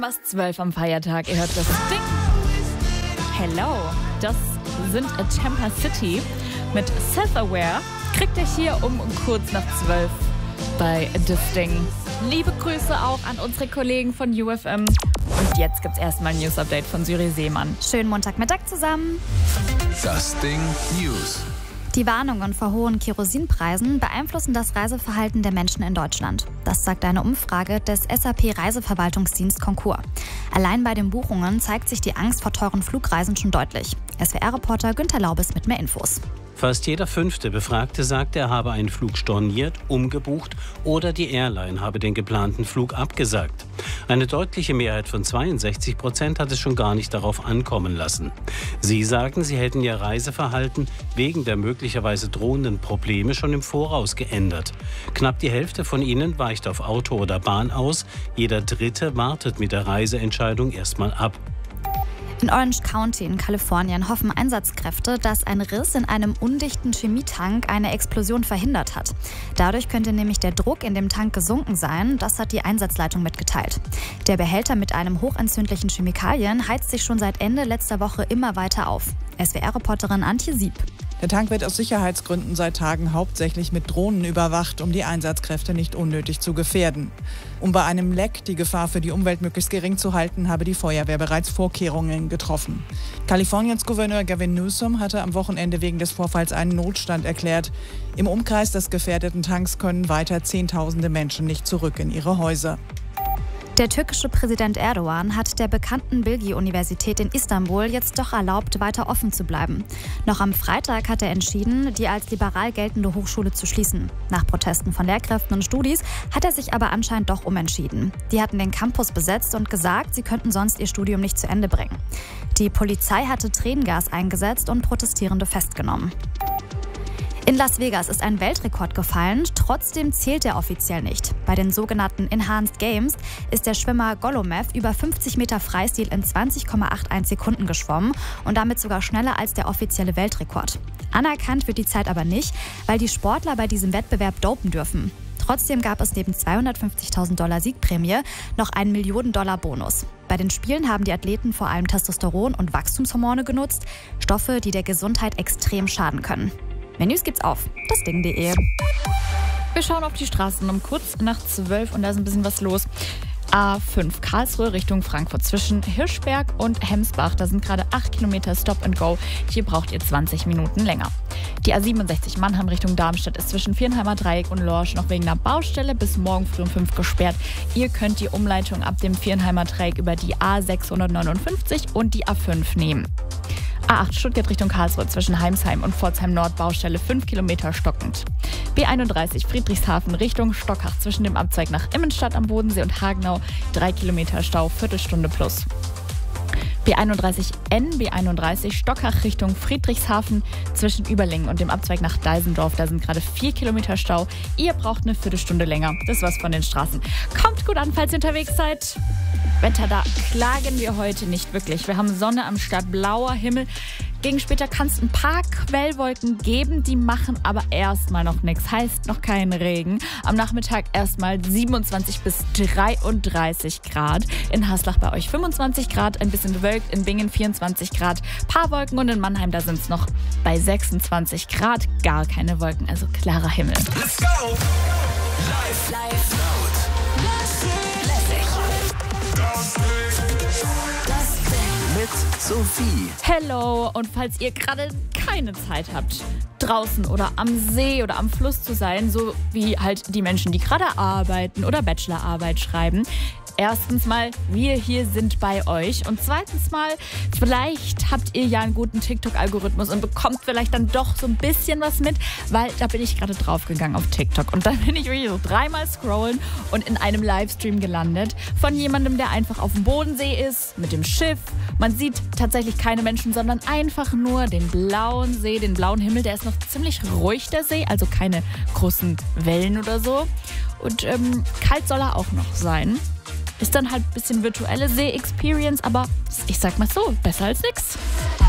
Was 12 am Feiertag, ihr hört das Ding. Hello, das sind Tampa City mit Self-Aware. Kriegt ihr hier um kurz nach 12 bei das Ding. Liebe Grüße auch an unsere Kollegen von UFM. Und jetzt gibt's erstmal ein News-Update von Syri Seemann. Schönen Montagmittag zusammen. Das Ding News. Die Warnungen vor hohen Kerosinpreisen beeinflussen das Reiseverhalten der Menschen in Deutschland. Das sagt eine Umfrage des SAP-Reiseverwaltungsdienst Concur. Allein bei den Buchungen zeigt sich die Angst vor teuren Flugreisen schon deutlich. SWR-Reporter Günther Laubes mit mehr Infos. Fast jeder 5. Befragte sagte, er habe einen Flug storniert, umgebucht oder die Airline habe den geplanten Flug abgesagt. Eine deutliche Mehrheit von 62% hat es schon gar nicht darauf ankommen lassen. Sie sagen, sie hätten ihr Reiseverhalten wegen der möglicherweise drohenden Probleme schon im Voraus geändert. Knapp die Hälfte von ihnen weicht auf Auto oder Bahn aus. Jeder Dritte wartet mit der Reiseentscheidung erstmal ab. In Orange County in Kalifornien hoffen Einsatzkräfte, dass ein Riss in einem undichten Chemietank eine Explosion verhindert hat. Dadurch könnte nämlich der Druck in dem Tank gesunken sein, das hat die Einsatzleitung mitgeteilt. Der Behälter mit einem hochentzündlichen Chemikalien heizt sich schon seit Ende letzter Woche immer weiter auf. SWR-Reporterin Antje Sieb. Der Tank wird aus Sicherheitsgründen seit Tagen hauptsächlich mit Drohnen überwacht, um die Einsatzkräfte nicht unnötig zu gefährden. Um bei einem Leck die Gefahr für die Umwelt möglichst gering zu halten, habe die Feuerwehr bereits Vorkehrungen getroffen. Kaliforniens Gouverneur Gavin Newsom hatte am Wochenende wegen des Vorfalls einen Notstand erklärt. Im Umkreis des gefährdeten Tanks können weiter Zehntausende Menschen nicht zurück in ihre Häuser. Der türkische Präsident Erdogan hat der bekannten Bilgi-Universität in Istanbul jetzt doch erlaubt, weiter offen zu bleiben. Noch am Freitag hat er entschieden, die als liberal geltende Hochschule zu schließen. Nach Protesten von Lehrkräften und Studis hat er sich aber anscheinend doch umentschieden. Die hatten den Campus besetzt und gesagt, sie könnten sonst ihr Studium nicht zu Ende bringen. Die Polizei hatte Tränengas eingesetzt und Protestierende festgenommen. In Las Vegas ist ein Weltrekord gefallen, trotzdem zählt er offiziell nicht. Bei den sogenannten Enhanced Games ist der Schwimmer Golomev über 50 Meter Freistil in 20,81 Sekunden geschwommen und damit sogar schneller als der offizielle Weltrekord. Anerkannt wird die Zeit aber nicht, weil die Sportler bei diesem Wettbewerb dopen dürfen. Trotzdem gab es neben $250.000 Siegprämie noch einen $1.000.000-Bonus. Bei den Spielen haben die Athleten vor allem Testosteron und Wachstumshormone genutzt, Stoffe, die der Gesundheit extrem schaden können. Mehr News gibt's auf dasding.de. Wir schauen auf die Straßen um kurz nach 12 und da ist ein bisschen was los. A5 Karlsruhe Richtung Frankfurt zwischen Hirschberg und Hemsbach. Da sind gerade 8 Kilometer Stop and Go. Hier braucht ihr 20 Minuten länger. Die A67 Mannheim Richtung Darmstadt ist zwischen Vierenheimer Dreieck und Lorsch noch wegen einer Baustelle bis morgen früh um 5 gesperrt. Ihr könnt die Umleitung ab dem Vierenheimer Dreieck über die A659 und die A5 nehmen. A8 Stuttgart Richtung Karlsruhe zwischen Heimsheim und Pforzheim Nord Baustelle 5 Kilometer stockend. B31 Friedrichshafen Richtung Stockach zwischen dem Abzweig nach Immenstadt am Bodensee und Hagenau 3 Kilometer Stau, Viertelstunde plus. B31N, B31 Stockach Richtung Friedrichshafen zwischen Überlingen und dem Abzweig nach Deisendorf. Da sind gerade 4 Kilometer Stau. Ihr braucht eine Viertelstunde länger. Das war's von den Straßen. Kommt gut an, falls ihr unterwegs seid. Wetter, da klagen wir heute nicht wirklich. Wir haben Sonne am Start, blauer Himmel. Gegen später kann es ein paar Quellwolken geben, die machen aber erstmal noch nichts. Heißt noch keinen Regen. Am Nachmittag erstmal 27 bis 33 Grad. In Haslach bei euch 25 Grad, ein bisschen bewölkt. In Bingen 24 Grad, paar Wolken. Und in Mannheim, da sind es noch bei 26 Grad. Gar keine Wolken, also klarer Himmel. Let's go! Live. Mit Sophie. Hello, und falls ihr gerade keine Zeit habt, draußen oder am See oder am Fluss zu sein, so wie halt die Menschen, die gerade arbeiten oder Bachelorarbeit schreiben. Erstens mal, wir hier sind bei euch. Und zweitens mal, vielleicht habt ihr ja einen guten TikTok-Algorithmus und bekommt vielleicht dann doch so ein bisschen was mit, weil da bin ich gerade draufgegangen auf TikTok. Und dann bin ich wirklich so 3-mal scrollen und in einem Livestream gelandet von jemandem, der einfach auf dem Bodensee ist, mit dem Schiff. Man sieht tatsächlich keine Menschen, sondern einfach nur den blauen See, den blauen Himmel. Der ist noch ziemlich ruhig, der See, also keine großen Wellen oder so. Und kalt soll er auch noch sein. Ist dann halt ein bisschen virtuelle See-Experience, aber ich sag mal so, besser als nix.